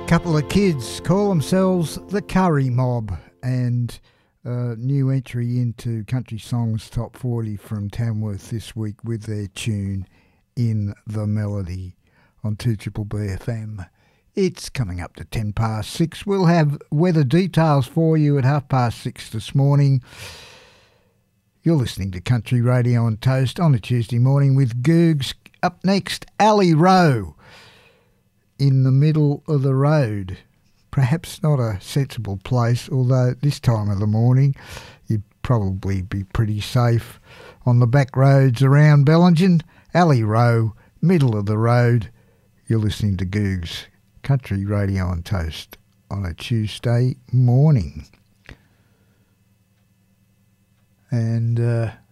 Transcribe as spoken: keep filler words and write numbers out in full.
Couple of kids call themselves the Curry Mob, and a new entry into Country Songs Top forty from Tamworth this week with their tune In the Melody on two Triple B F M. It's coming up to ten past six. We'll have weather details for you at half past six this morning. You're listening to Country Radio on Toast on a Tuesday morning with Googs. Up next, Ali Rowe. In the middle of the road. Perhaps not a sensible place, although at this time of the morning you'd probably be pretty safe on the back roads around Bellingen. Ali Rowe, middle of the road. You're listening to Googs, Country Radio on Toast on a Tuesday morning. And uh,